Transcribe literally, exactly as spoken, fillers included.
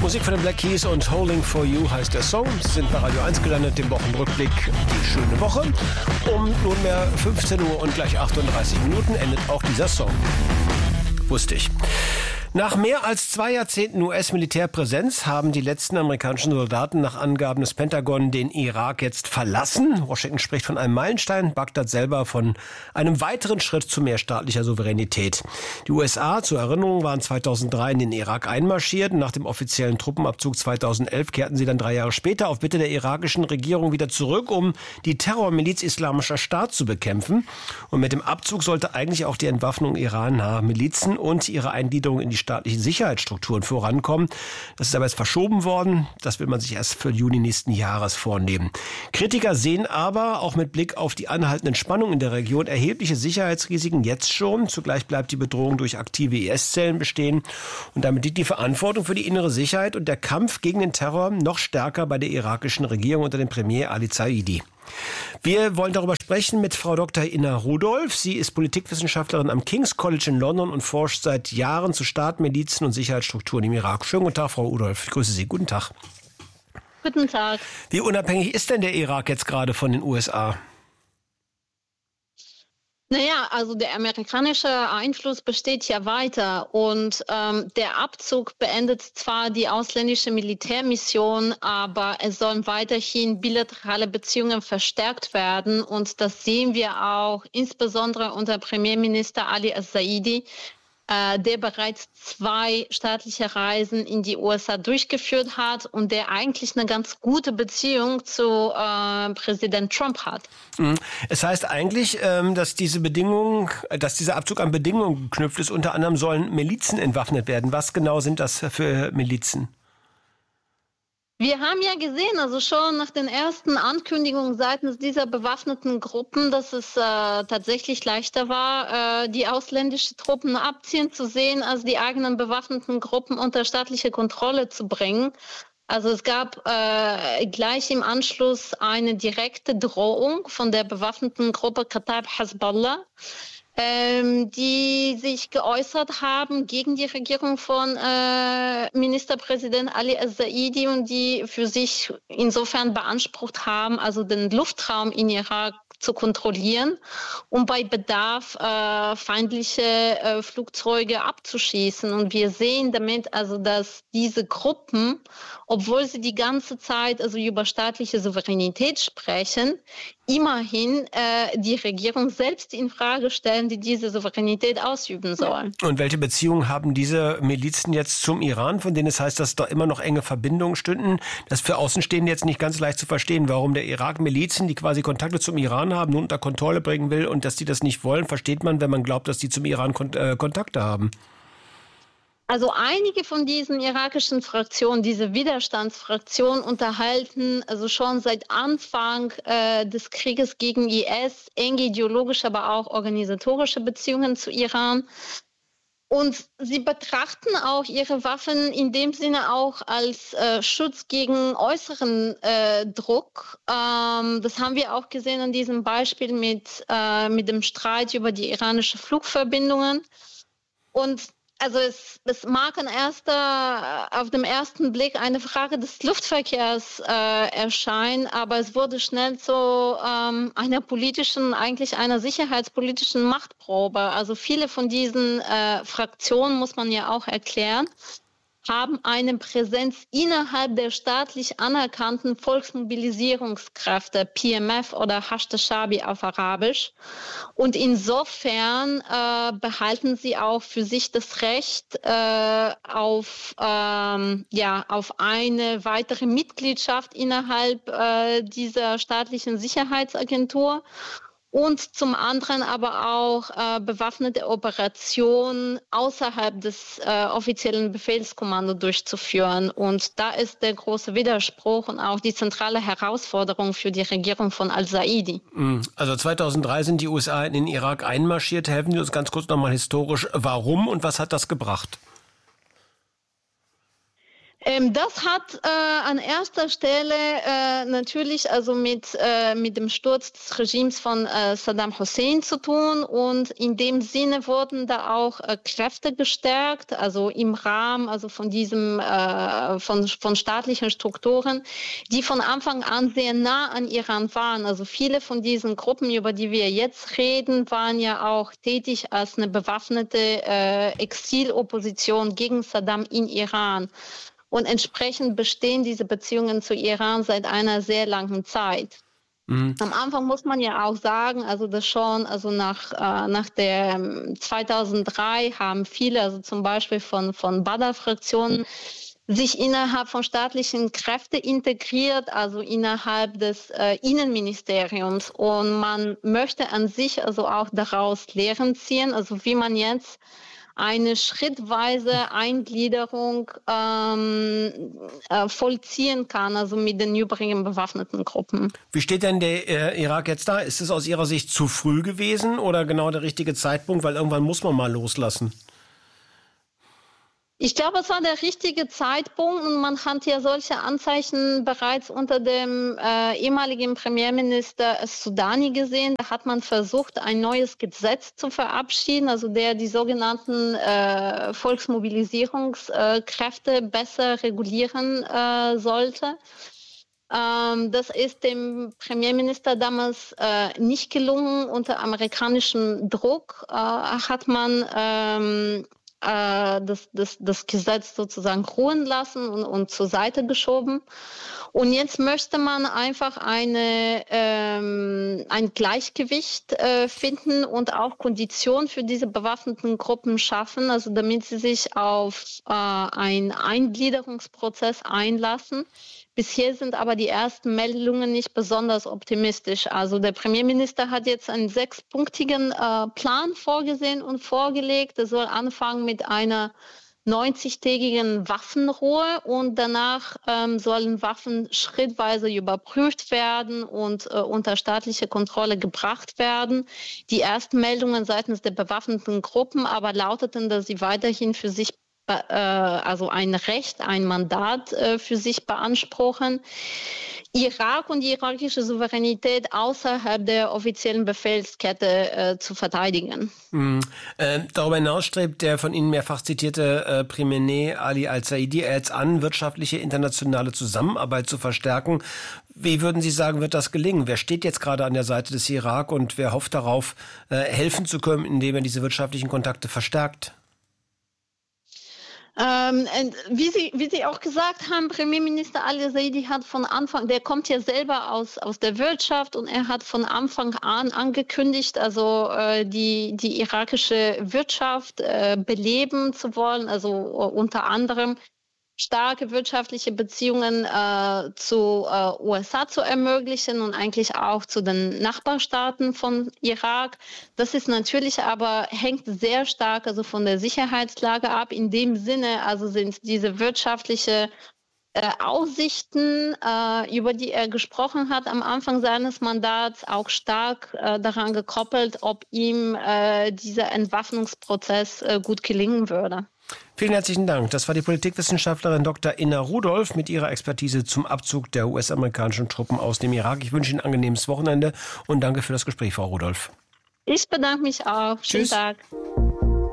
Musik von den Black Keys und Holding for You heißt der Song. Sie sind bei Radio eins gelandet, dem Wochenrückblick Die schöne Woche. Um nunmehr fünfzehn Uhr und gleich achtunddreißig Minuten endet auch dieser Song. Wusste ich. Nach mehr als zwei Jahrzehnten U S-Militärpräsenz haben die letzten amerikanischen Soldaten nach Angaben des Pentagon den Irak jetzt verlassen. Washington spricht von einem Meilenstein, Bagdad selber von einem weiteren Schritt zu mehr staatlicher Souveränität. Die U S A, zur Erinnerung, waren zweitausenddrei in den Irak einmarschiert. Nach dem offiziellen Truppenabzug zweitausendelf kehrten sie dann drei Jahre später auf Bitte der irakischen Regierung wieder zurück, um die Terrormiliz Islamischer Staat zu bekämpfen. Und mit dem Abzug sollte eigentlich auch die Entwaffnung irannaher Milizen und ihre Eingliederung in die staatlichen Sicherheitsstrukturen vorankommen. Das ist aber jetzt verschoben worden. Das will man sich erst für Juni nächsten Jahres vornehmen. Kritiker sehen aber, auch mit Blick auf die anhaltenden Spannungen in der Region, erhebliche Sicherheitsrisiken jetzt schon. Zugleich bleibt die Bedrohung durch aktive I S-Zellen bestehen. Und damit liegt die Verantwortung für die innere Sicherheit und der Kampf gegen den Terror noch stärker bei der irakischen Regierung unter dem Premier Ali Zaidi. Wir wollen darüber sprechen mit Frau Doktor Inna Rudolph. Sie ist Politikwissenschaftlerin am King's College in London und forscht seit Jahren zu Staat, Milizen und Sicherheitsstrukturen im Irak. Schönen guten Tag, Frau Rudolph. Ich grüße Sie. Guten Tag. Guten Tag. Wie unabhängig ist denn der Irak jetzt gerade von den U S A? Naja, also der amerikanische Einfluss besteht ja weiter und ähm, der Abzug beendet zwar die ausländische Militärmission, aber es sollen weiterhin bilaterale Beziehungen verstärkt werden und das sehen wir auch insbesondere unter Premierminister Ali al-Zaidi, äh, der bereits zwei staatliche Reisen in die U S A durchgeführt hat und der eigentlich eine ganz gute Beziehung zu äh, Präsident Trump hat. Es heißt eigentlich, dass diese Bedingungen, dass dieser Abzug an Bedingungen geknüpft ist. Unter anderem sollen Milizen entwaffnet werden. Was genau sind das für Milizen? Wir haben ja gesehen, also schon nach den ersten Ankündigungen seitens dieser bewaffneten Gruppen, dass es äh, tatsächlich leichter war, äh, die ausländischen Truppen abziehen zu sehen, als die eigenen bewaffneten Gruppen unter staatliche Kontrolle zu bringen. Also es gab äh, gleich im Anschluss eine direkte Drohung von der bewaffneten Gruppe Kataib Hezbollah, ähm, die sich geäußert haben gegen die Regierung von äh, Ministerpräsident Ali al-Zaidi und die für sich insofern beansprucht haben, also den Luftraum in Irak zu kontrollieren, um bei Bedarf äh, feindliche äh, Flugzeuge abzuschießen. Und wir sehen damit also, dass diese Gruppen, obwohl sie die ganze Zeit also über staatliche Souveränität sprechen, immerhin äh, die Regierung selbst in Frage stellen, die diese Souveränität ausüben soll. Und welche Beziehungen haben diese Milizen jetzt zum Iran, von denen es heißt, dass da immer noch enge Verbindungen stünden? Das ist für Außenstehende jetzt nicht ganz leicht zu verstehen, warum der Irak Milizen, die quasi Kontakte zum Iran haben, nun unter Kontrolle bringen will und dass die das nicht wollen, versteht man, wenn man glaubt, dass die zum Iran Kont- äh, Kontakte haben. Also einige von diesen irakischen Fraktionen, diese Widerstandsfraktionen unterhalten also schon seit Anfang äh, des Krieges gegen I S enge ideologische, aber auch organisatorische Beziehungen zu Iran. Und sie betrachten auch ihre Waffen in dem Sinne auch als äh, Schutz gegen äußeren äh, Druck. Ähm, das haben wir auch gesehen an diesem Beispiel mit, äh, mit dem Streit über die iranischen Flugverbindungen. Und also es, es mag an erster, auf dem ersten Blick eine Frage des Luftverkehrs äh, erscheinen, aber es wurde schnell zu ähm, einer politischen, eigentlich einer sicherheitspolitischen Machtprobe. Also viele von diesen äh, Fraktionen, muss man ja auch erklären, haben eine Präsenz innerhalb der staatlich anerkannten Volksmobilisierungskräfte, P M F oder Hashd al-Shaabi auf Arabisch. Und insofern äh, behalten sie auch für sich das Recht äh, auf, ähm, ja, auf eine weitere Mitgliedschaft innerhalb äh, dieser staatlichen Sicherheitsagentur. Und zum anderen aber auch äh, bewaffnete Operationen außerhalb des äh, offiziellen Befehlskommandos durchzuführen. Und da ist der große Widerspruch und auch die zentrale Herausforderung für die Regierung von al-Zaidi. Also zweitausenddrei sind die U S A in den Irak einmarschiert. Helfen Sie uns ganz kurz nochmal historisch, warum und was hat das gebracht? Ähm, das hat äh, an erster Stelle äh, natürlich also mit, äh, mit dem Sturz des Regimes von äh, Saddam Hussein zu tun, und in dem Sinne wurden da auch äh, Kräfte gestärkt, also im Rahmen also von diesem äh, von, von staatlichen Strukturen, die von Anfang an sehr nah an Iran waren. Also viele von diesen Gruppen, über die wir jetzt reden, waren ja auch tätig als eine bewaffnete äh, Exilopposition gegen Saddam in Iran. Und entsprechend bestehen diese Beziehungen zu Iran seit einer sehr langen Zeit. Mhm. Am Anfang muss man ja auch sagen, also das schon, also nach, äh, nach der zweitausenddrei haben viele, also zum Beispiel von, von Badr-Fraktionen, sich innerhalb von staatlichen Kräften integriert, also innerhalb des äh, Innenministeriums. Und man möchte an sich also auch daraus Lehren ziehen, also wie man jetzt eine schrittweise Eingliederung ähm, äh, vollziehen kann, also mit den übrigen bewaffneten Gruppen. Wie steht denn der äh, Irak jetzt da? Ist es aus Ihrer Sicht zu früh gewesen oder genau der richtige Zeitpunkt? Weil irgendwann muss man mal loslassen. Ich glaube, es war der richtige Zeitpunkt, und man hat ja solche Anzeichen bereits unter dem äh, ehemaligen Premierminister Soudani gesehen. Da hat man versucht, ein neues Gesetz zu verabschieden, also der die sogenannten äh, Volksmobilisierungskräfte äh, besser regulieren äh, sollte. Ähm, das ist dem Premierminister damals äh, nicht gelungen. Unter amerikanischem Druck äh, hat man ähm, Das, das, das Gesetz sozusagen ruhen lassen und, und zur Seite geschoben. Und jetzt möchte man einfach eine, ähm, ein Gleichgewicht äh, finden und auch Konditionen für diese bewaffneten Gruppen schaffen, also damit sie sich auf äh, einen Eingliederungsprozess einlassen. Bisher sind aber die ersten Meldungen nicht besonders optimistisch. Also der Premierminister hat jetzt einen sechspunktigen äh, Plan vorgesehen und vorgelegt. Er soll anfangen mit einer neunzigtägigen Waffenruhe, und danach ähm, sollen Waffen schrittweise überprüft werden und äh, unter staatliche Kontrolle gebracht werden. Die ersten Meldungen seitens der bewaffneten Gruppen aber lauteten, dass sie weiterhin für sich also ein Recht, ein Mandat für sich beanspruchen, Irak und die irakische Souveränität außerhalb der offiziellen Befehlskette äh, zu verteidigen. Mhm. Äh, darüber hinaus strebt der von Ihnen mehrfach zitierte äh, Khamenei Ali al-Saidi jetzt an, wirtschaftliche internationale Zusammenarbeit zu verstärken. Wie würden Sie sagen, wird das gelingen? Wer steht jetzt gerade an der Seite des Irak und wer hofft darauf, äh, helfen zu können, indem er diese wirtschaftlichen Kontakte verstärkt? Ähm, wie Sie, wie Sie auch gesagt haben, Premierminister al-Saidi hat von Anfang, der kommt ja selber aus, aus der Wirtschaft, und er hat von Anfang an angekündigt, also äh, die, die irakische Wirtschaft äh, beleben zu wollen, also uh, unter anderem starke wirtschaftliche Beziehungen äh, zu äh, U S A zu ermöglichen und eigentlich auch zu den Nachbarstaaten von Irak. Das ist natürlich aber, hängt sehr stark also von der Sicherheitslage ab. In dem Sinne also sind diese wirtschaftliche äh, Aussichten, äh, über die er gesprochen hat am Anfang seines Mandats, auch stark äh, daran gekoppelt, ob ihm äh, dieser Entwaffnungsprozess äh, gut gelingen würde. Vielen herzlichen Dank. Das war die Politikwissenschaftlerin Doktor Inna Rudolph mit ihrer Expertise zum Abzug der U S-amerikanischen Truppen aus dem Irak. Ich wünsche Ihnen ein angenehmes Wochenende und danke für das Gespräch, Frau Rudolph. Ich bedanke mich auch. Schönen Tschüss. Tag.